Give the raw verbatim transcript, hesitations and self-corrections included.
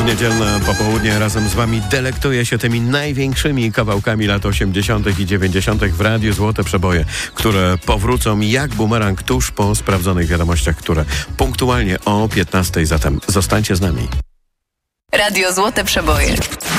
W niedzielne popołudnie razem z wami delektuję się tymi największymi kawałkami lat osiemdziesiątych i dziewięćdziesiątych w Radiu Złote Przeboje, które powrócą jak bumerang tuż po sprawdzonych wiadomościach, które punktualnie o piętnastej. Zatem zostańcie z nami. Radio Złote Przeboje.